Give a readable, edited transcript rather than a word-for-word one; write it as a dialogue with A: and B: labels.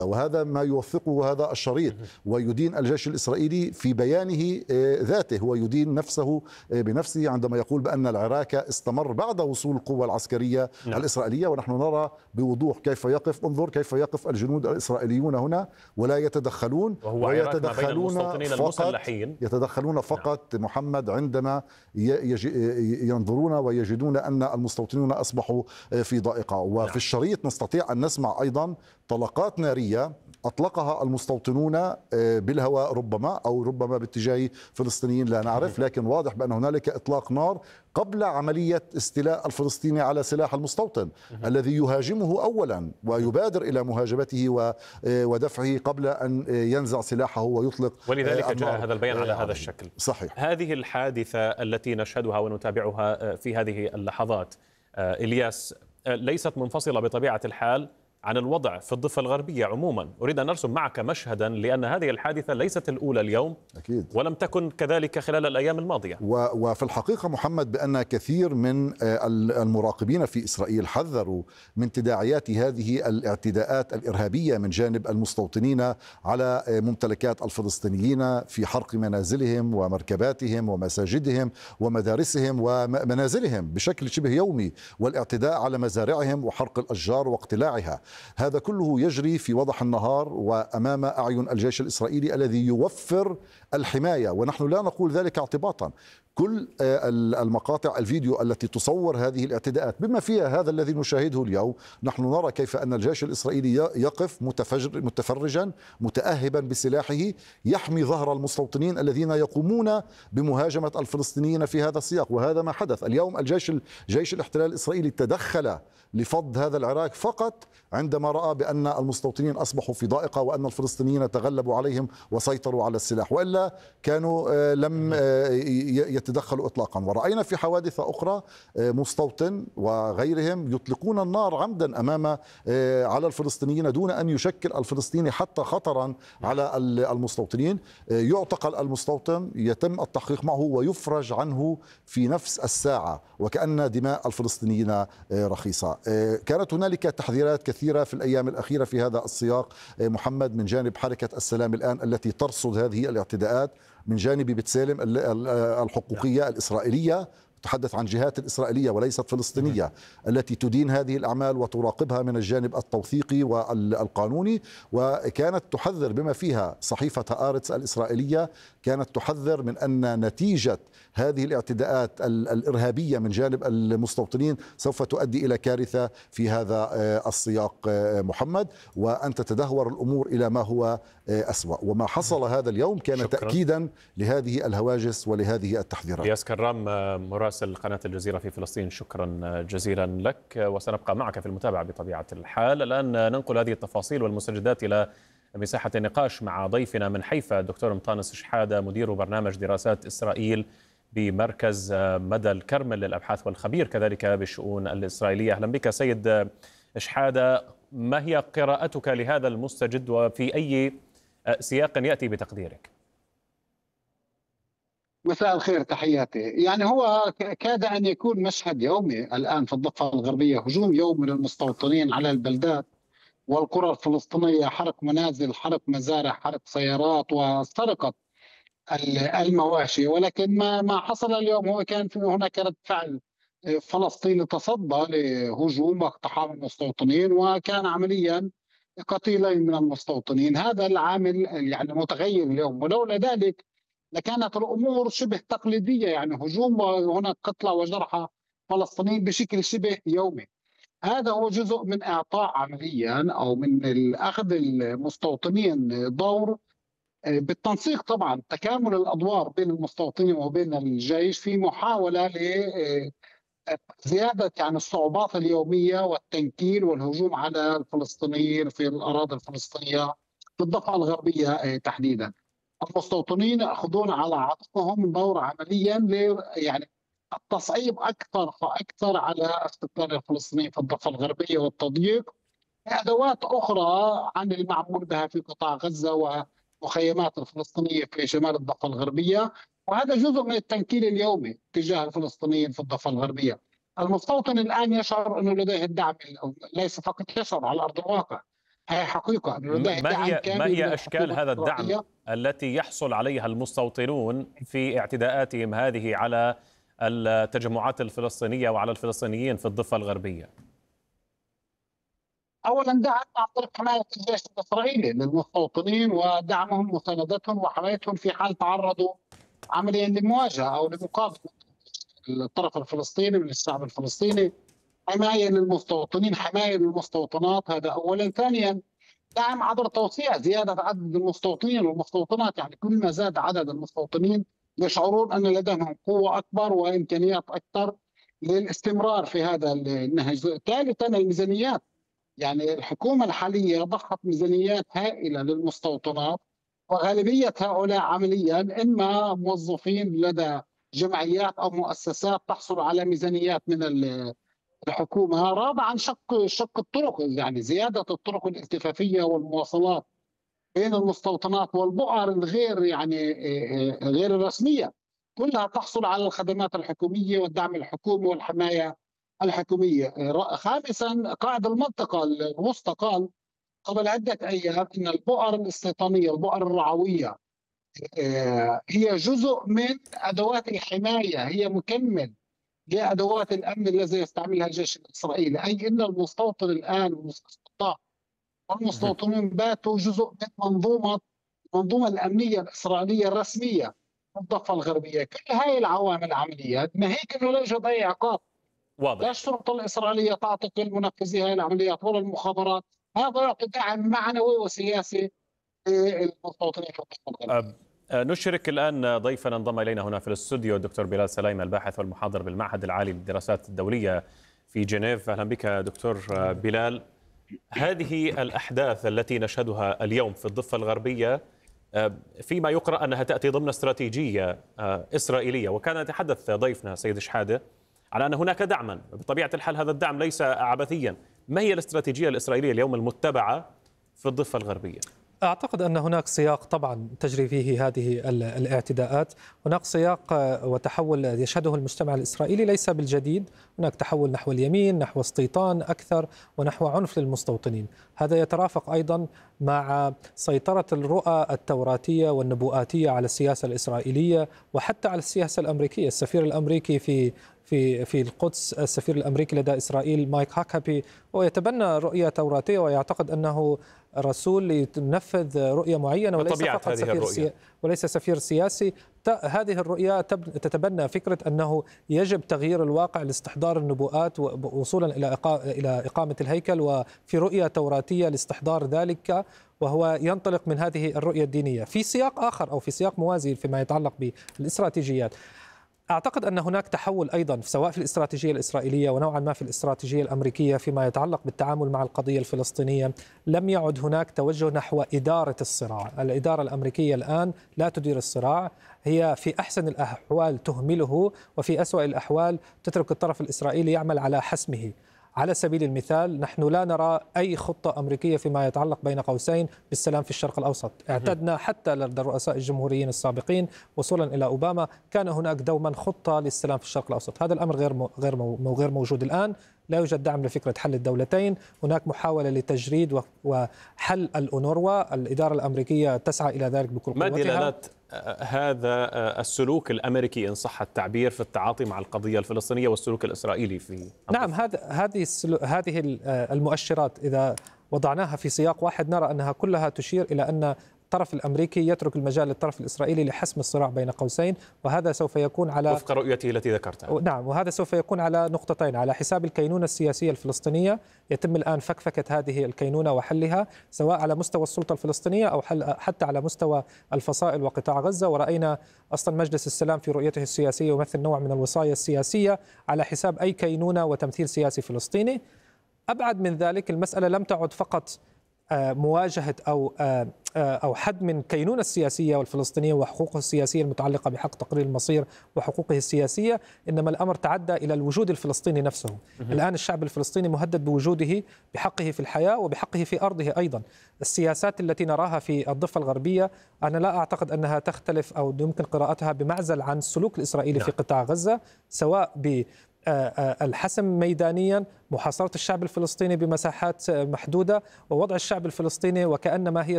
A: وهذا ما يوثقه هذا الشريط، ويدين الجيش الإسرائيلي في بيانه ذاته، هو يدين نفسه بنفسه عندما يقول بأن العراك استمر بعد وصول القوة العسكرية الإسرائيلية. ونحن نرى بوضوح كيف يقف، انظر كيف يقف الجنود الإسرائيليون هنا ولا يتدخلون، يتدخلون فقط محمد عندما ينظرون ويجدون أن المستوطنون أصبحوا في ضائقة. وفي الشريط نستطيع أن نسمع أيضا طلقات نارية أطلقها المستوطنون بالهواء ربما باتجاه فلسطينيين لا نعرف، لكن واضح بأن هنالك إطلاق نار قبل عملية استيلاء الفلسطيني على سلاح المستوطن الذي يهاجمه أولا ويبادر إلى مهاجمته ودفعه قبل أن ينزع سلاحه ويطلق.
B: ولذلك جاء هذا البيان على هذا الشكل.
A: صحيح.
B: هذه الحادثة التي نشهدها ونتابعها في هذه اللحظات إلياس ليست منفصلة بطبيعة الحال عن الوضع في الضفة الغربية عموما. أريد أن أرسم معك مشهدا، لأن هذه الحادثة ليست الأولى اليوم أكيد، ولم تكن كذلك خلال الأيام الماضية.
A: وفي الحقيقة محمد بأن كثير من المراقبين في إسرائيل حذروا من تداعيات هذه الاعتداءات الإرهابية من جانب المستوطنين على ممتلكات الفلسطينيين في حرق منازلهم ومركباتهم ومساجدهم ومدارسهم ومنازلهم بشكل شبه يومي، والاعتداء على مزارعهم وحرق الأشجار واقتلاعها. هذا كله يجري في وضح النهار وأمام أعين الجيش الإسرائيلي الذي يوفر الحماية، ونحن لا نقول ذلك اعتباطا. كل المقاطع الفيديو التي تصور هذه الاعتداءات بما فيها هذا الذي نشاهده اليوم، نحن نرى كيف أن الجيش الإسرائيلي يقف متفرجا متأهبا بسلاحه يحمي ظهر المستوطنين الذين يقومون بمهاجمة الفلسطينيين في هذا السياق. وهذا ما حدث اليوم. جيش الاحتلال الإسرائيلي تدخل لفض هذا العراك فقط عندما رأى بأن المستوطنين أصبحوا في ضائقة وأن الفلسطينيين تغلبوا عليهم وسيطروا على السلاح، وإلا كانوا لم يتدخلوا إطلاقا. ورأينا في حوادث أخرى مستوطن وغيرهم يطلقون النار عمدا على الفلسطينيين دون أن يشكل الفلسطيني حتى خطرا على المستوطنين. يعتقل المستوطن، يتم التحقيق معه ويفرج عنه في نفس الساعة وكأن دماء الفلسطينيين رخيصة. كانت هنالك تحذيرات كثيرة في الأيام الأخيرة في هذا السياق محمد من جانب حركة السلام الآن التي ترصد هذه الاعتداءات، من جانب بيت سالم الحقوقية الإسرائيلية، تحدث عن جهات الإسرائيلية وليست فلسطينية التي تدين هذه الأعمال وتراقبها من الجانب التوثيقي والقانوني. وكانت تحذر بما فيها صحيفة آرتس الإسرائيلية، كانت تحذر من أن نتيجة هذه الاعتداءات الإرهابية من جانب المستوطنين سوف تؤدي إلى كارثة في هذا السياق محمد، وأن تتدهور الأمور إلى ما هو أسوأ. وما حصل هذا اليوم كان تأكيدا لهذه الهواجس ولهذه التحذيرات.
B: إلياس كرام مراسل قناة الجزيرة في فلسطين، شكرا جزيلا لك، وسنبقى معك في المتابعة بطبيعة الحال. الآن ننقل هذه التفاصيل والمستجدات إلى مساحة النقاش مع ضيفنا من حيفا الدكتور مطانس شحادة، مدير برنامج دراسات إسرائيل بمركز مدى الكرمل للأبحاث والخبير كذلك بالشؤون الإسرائيلية. أهلا بك سيد شحادة، ما هي قراءتك لهذا المستجد وفي أي سياق يأتي بتقديرك؟
C: مساء الخير، تحياتي. يعني هو كاد أن يكون مشهد يومي الآن في الضفة الغربية، هجوم يومي للمستوطنين على البلدات والقرى الفلسطينية، حرق منازل، حرق مزارع، حرق سيارات، وسرقة المواشي. ولكن ما حصل اليوم هو كان في هناك رد فعل فلسطيني تصدى لهجوم واقتحام المستوطنين، وكان عمليا قتيلين من المستوطنين. هذا العامل يعني متغير اليوم، ولولا ذلك لكانت الأمور شبه تقليدية، يعني هجوم وهناك قتلى وجرحى فلسطينيين بشكل شبه يومي. هذا هو جزء من إعطاء عمليا أو من أخذ المستوطنين دور بالتنسيق، طبعا تكامل الأدوار بين المستوطنين وبين الجيش في محاولة لزيادة يعني الصعوبات اليومية والتنكيل والهجوم على الفلسطينيين في الأراضي الفلسطينية في الضفة الغربية تحديدا. المستوطنين يأخذون على عاتقهم دور عمليا يعني التصعيب أكثر فأكثر على استقرار الفلسطينيين في الضفة الغربية والتضييق أدوات أخرى عن المعمول بها في قطاع غزة ومخيمات الفلسطينية في شمال الضفة الغربية. وهذا جزء من التنكيل اليومي تجاه الفلسطينيين في الضفة الغربية. المستوطن الآن يشعر أنه لديه الدعم، ليس فقط يشعر على أرض الواقع، هي حقيقة.
B: ما هي أشكال هذا الدعم التي يحصل عليها المستوطنون في اعتداءاتهم هذه على التجمعات الفلسطينية وعلى الفلسطينيين في الضفة الغربية؟
C: أولا دعم عن طريق حماية الجيش الإسرائيلي للمستوطنين ودعمهم ومساندتهم وحمايتهم في حال تعرضوا عمليا لمواجهة أو لمقابلة الطرف الفلسطيني من الشعب الفلسطيني. حماية للمستوطنين، حماية للمستوطنات، هذا أولا. ثانيا دعم عبر توسيع، زيادة عدد المستوطنين والمستوطنات، يعني كل ما زاد عدد المستوطنين يشعرون أن لديهم قوة أكبر وإمكانيات أكثر للاستمرار في هذا النهج. ثالثا الميزانيات، يعني الحكومة الحالية ضخت ميزانيات هائلة للمستوطنات، وغالبية هؤلاء عمليا إما موظفين لدى جمعيات أو مؤسسات تحصل على ميزانيات من الحكومة. رابعا شق الطرق، يعني زيادة الطرق الالتفافية والمواصلات بين المستوطنات والبؤر الغير يعني غير الرسمية، كلها تحصل على الخدمات الحكومية والدعم الحكومي والحماية الحكومية. خامسا قائد المنطقة الوسطى قال قبل عدة أيام أن البؤر الاستيطانية، البؤر الرعوية، هي جزء من أدوات الحماية، هي مكمل لأدوات الأمن الذي يستعملها الجيش الإسرائيلي. أي أن المستوطن الآن والمستوطنون باتوا جزء من منظومة الأمنية الإسرائيلية الرسمية في الضفة الغربية. كل هذه العوامل عمليات ناهيك أنه لا يوجد أي عقاب.
B: واضح.
C: لا الشرطة الإسرائيلية تعتقل منفذي هذه العمليات ولا المخابرات. هذا يعطي دعم معنوي وسياسي للمستوطنين في الضفة الغربية.
B: نشرك الآن ضيفنا انضم إلينا هنا في الاستوديو الدكتور بلال سلايم، الباحث والمحاضر بالمعهد العالي للدراسات الدولية في جنيف. أهلا بك دكتور بلال. هذه الأحداث التي نشهدها اليوم في الضفة الغربية فيما يقرأ أنها تأتي ضمن استراتيجية إسرائيلية، وكان يتحدث ضيفنا سيد شحادة على أن هناك دعما، بطبيعة الحال هذا الدعم ليس عبثيا. ما هي الاستراتيجية الإسرائيلية اليوم المتبعة في الضفة الغربية؟
D: أعتقد أن هناك سياق طبعا تجري فيه هذه الاعتداءات، هناك سياق وتحول يشهده المجتمع الإسرائيلي ليس بالجديد، هناك تحول نحو اليمين، نحو استيطان أكثر ونحو عنف للمستوطنين. هذا يترافق أيضا مع سيطرة الرؤى التوراتية والنبوءاتية على السياسة الإسرائيلية وحتى على السياسة الأمريكية. السفير الأمريكي في القدس، السفير الأمريكي لدى إسرائيل مايك هاكابي، ويتبنى رؤية توراتية ويعتقد أنه رسول ينفذ رؤية معينة وليس فقط وليس سفير سياسي. هذه الرؤية تتبنى فكرة أنه يجب تغيير الواقع لاستحضار النبوءات وصولا إلى إقامة الهيكل، وفي رؤية توراتية لاستحضار ذلك، وهو ينطلق من هذه الرؤية الدينية. في سياق آخر أو في سياق موازي فيما يتعلق بالاستراتيجيات، أعتقد أن هناك تحول أيضا سواء في الاستراتيجية الإسرائيلية ونوعا ما في الاستراتيجية الأمريكية فيما يتعلق بالتعامل مع القضية الفلسطينية. لم يعد هناك توجه نحو إدارة الصراع. الإدارة الأمريكية الآن لا تدير الصراع، هي في أحسن الأحوال تهمله وفي أسوأ الأحوال تترك الطرف الإسرائيلي يعمل على حسمه. على سبيل المثال نحن لا نرى أي خطة أمريكية فيما يتعلق بين قوسين بالسلام في الشرق الأوسط. اعتدنا حتى لدى الرؤساء الجمهوريين السابقين وصولا إلى أوباما كان هناك دوما خطة للسلام في الشرق الأوسط. هذا الأمر غير موجود الآن. لا يوجد دعم لفكرة حل الدولتين. هناك محاولة لتجريد وحل الأونروا. الإدارة الأمريكية تسعى إلى ذلك بكل قوتها.
B: ما دلالات هذا السلوك الأمريكي إن صح التعبير في التعاطي مع القضية الفلسطينية والسلوك الإسرائيلي في
D: نعم، هذه المؤشرات إذا وضعناها في سياق واحد نرى أنها كلها تشير إلى أن الطرف الأمريكي يترك المجال للطرف الإسرائيلي لحسم الصراع بين قوسين، وهذا سوف يكون على
B: وفق رؤيته التي ذكرتها.
D: نعم، وهذا سوف يكون على نقطتين: على حساب الكينونة السياسية الفلسطينية، يتم الآن فكفكة هذه الكينونة وحلها سواء على مستوى السلطة الفلسطينية أو حتى على مستوى الفصائل وقطاع غزة. ورأينا أصلا مجلس السلام في رؤيته السياسية يمثل نوع من الوصاية السياسية على حساب أي كينونة وتمثيل سياسي فلسطيني. أبعد من ذلك، المسألة لم تعد فقط مواجهة أو حد من كينونة السياسية والفلسطينية وحقوقه السياسية المتعلقة بحق تقرير المصير وحقوقه السياسية، إنما الأمر تعدى إلى الوجود الفلسطيني نفسه. الآن الشعب الفلسطيني مهدد بوجوده، بحقه في الحياة وبحقه في أرضه أيضا. السياسات التي نراها في الضفة الغربية أنا لا أعتقد أنها تختلف أو يمكن قراءتها بمعزل عن السلوك الإسرائيلي في قطاع غزة، سواء الحسم ميدانيا، محاصرة الشعب الفلسطيني بمساحات محدودة، ووضع الشعب الفلسطيني وكأنما هي